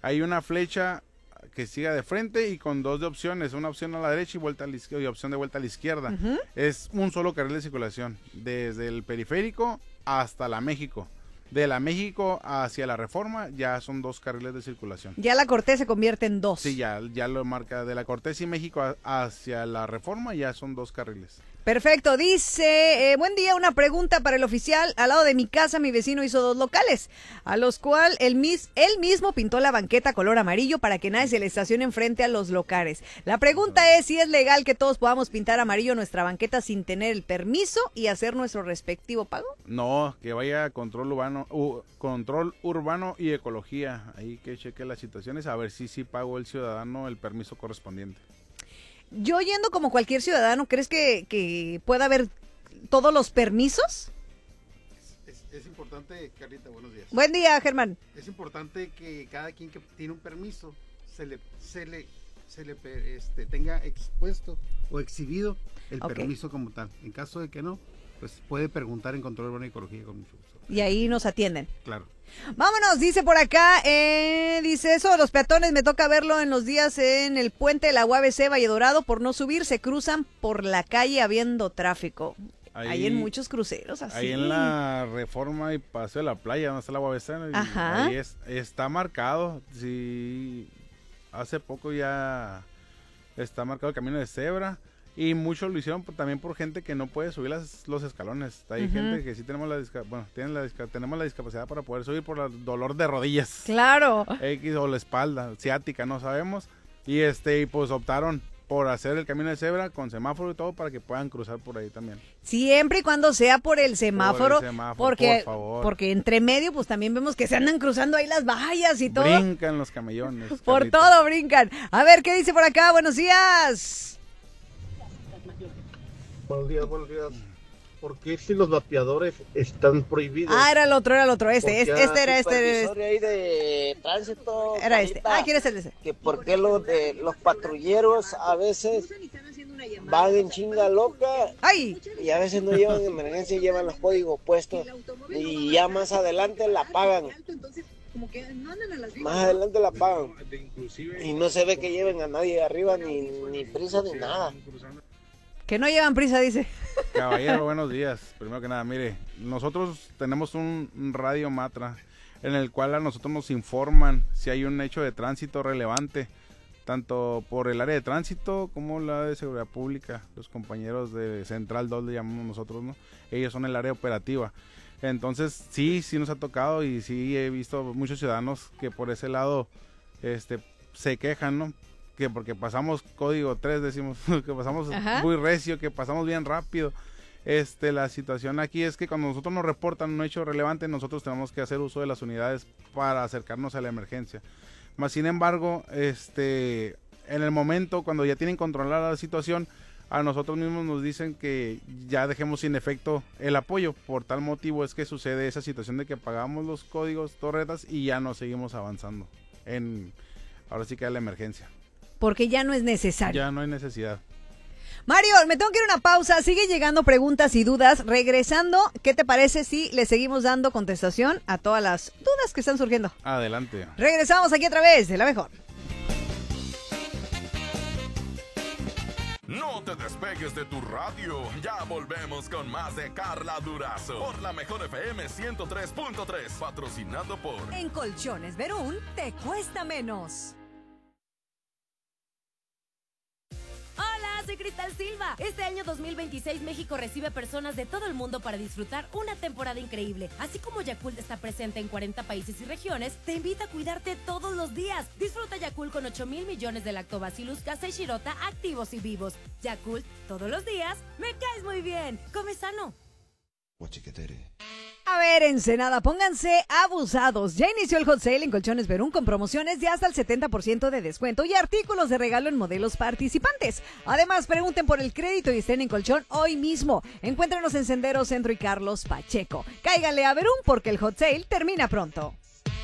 hay una flecha que siga de frente y con 2 de opciones, una opción a la derecha y vuelta a la izquierda, y opción de vuelta a la izquierda. Es un solo carril de circulación, desde el periférico hasta la México. De la México hacia la Reforma ya son 2 carriles de circulación. Ya la Cortés se convierte en 2. Sí, ya lo marca. De la Cortés y México hacia la Reforma ya son 2 carriles. Perfecto, dice, buen día, una pregunta para el oficial. Al lado de mi casa mi vecino hizo 2 locales, a los cuales él mismo pintó la banqueta color amarillo para que nadie se le estacione enfrente a los locales. La pregunta es si es legal que todos podamos pintar amarillo nuestra banqueta sin tener el permiso y hacer nuestro respectivo pago. No, que vaya a control urbano y ecología. Ahí que cheque las situaciones a ver si pagó el ciudadano el permiso correspondiente. Yo yendo como cualquier ciudadano, ¿crees que pueda haber todos los permisos? Es importante, Carlita, buenos días. Buen día, Germán. Es importante que cada quien que tiene un permiso se le tenga expuesto o exhibido el permiso como tal. En caso de que no, pues puede preguntar en Control Urbano y Ecología con mucho gusto. Y ahí nos atienden. Claro. Vámonos, dice por acá, dice eso, los peatones me toca verlo en los días en el puente de la UABC Valle Dorado, por no subir se cruzan por la calle habiendo tráfico. Hay en muchos cruceros así. Ahí en la Reforma y Paseo de la Playa, donde está la UABC, ahí está marcado, sí, hace poco ya está marcado el camino de cebra. Y muchos lo hicieron también por gente que no puede subir los escalones. Hay gente que sí tenemos tenemos la discapacidad para poder subir por el dolor de rodillas. Claro. X o la espalda, ciática, no sabemos. Y pues optaron por hacer el camino de cebra con semáforo y todo para que puedan cruzar por ahí también. Siempre y cuando sea por el semáforo, porque, por favor. Porque entre medio pues también vemos que se andan cruzando ahí las vallas y todo. Brincan los camellones. Por Carlita. todo brincan. A ver, ¿qué dice por acá? Buenos días. Buenos días. ¿Por qué si los vapeadores están prohibidos? Era el otro. Este era este. Ahí de tránsito. Era este. ¿Quién es el ese? Que por qué los patrulleros a veces van en chinga loca. ¡Ay! Y a veces no llevan emergencia y llevan los códigos puestos. Y ya más adelante la pagan. Más adelante la pagan. Y no se ve que lleven a nadie arriba, ni prisa, ni nada. Que no llevan prisa, dice. Caballero, buenos días. Primero que nada, mire, nosotros tenemos un radio Matra en el cual a nosotros nos informan si hay un hecho de tránsito relevante, tanto por el área de tránsito como la de seguridad pública. Los compañeros de Central 2 le llamamos nosotros, ¿no? Ellos son el área operativa. Entonces, sí nos ha tocado y sí he visto muchos ciudadanos que por ese lado se quejan, ¿no? Que porque pasamos código 3, decimos que pasamos muy recio, que pasamos bien rápido. La situación aquí es que cuando nosotros nos reportan un hecho relevante, nosotros tenemos que hacer uso de las unidades para acercarnos a la emergencia. Más sin embargo, en el momento cuando ya tienen controlada la situación, a nosotros mismos nos dicen que ya dejemos sin efecto el apoyo. Por tal motivo es que sucede esa situación de que pagamos los códigos torretas y ya no seguimos avanzando ahora sí que la emergencia. Porque ya no es necesario. Ya no hay necesidad. Mario, me tengo que ir a una pausa. Siguen llegando preguntas y dudas. Regresando, ¿qué te parece si le seguimos dando contestación a todas las dudas que están surgiendo? Adelante. Regresamos aquí a través de La Mejor. No te despegues de tu radio. Ya volvemos con más de Carla Durazo por La Mejor FM 103.3, patrocinado por En Colchones Verún te cuesta menos. Hola, soy Cristal Silva. Este año 2026 México recibe personas de todo el mundo para disfrutar una temporada increíble. Así como Yakult está presente en 40 países y regiones, te invita a cuidarte todos los días. Disfruta Yakult con 8,000 millones de Lactobacillus casei shirota activos y vivos. Yakult, todos los días, me caes muy bien. Come sano. A ver, Ensenada, pónganse abusados. Ya inició el hot sale en Colchones Verún con promociones de hasta el 70% de descuento y artículos de regalo en modelos participantes. Además, pregunten por el crédito y estén en colchón hoy mismo. Encuéntrenos en Senderos Centro y Carlos Pacheco. Cáiganle a Verún porque el hot sale termina pronto.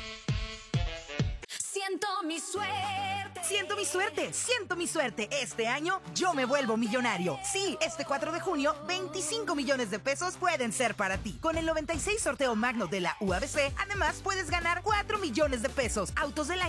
Siento mi suerte. Siento mi suerte, siento mi suerte. Este año yo me vuelvo millonario. Sí, este 4 de junio, 25 millones de pesos pueden ser para ti. Con el 96 sorteo magno de la UABC, además puedes ganar 4 millones de pesos, autos del año